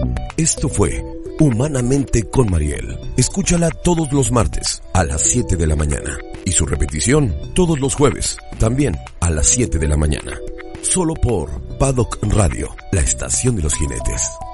Esto fue Humanamente con Mariel. Escúchala todos los martes a las 7 de la mañana y su repetición todos los jueves, también a las 7 de la mañana. Solo por Paddock Radio, la estación de los jinetes.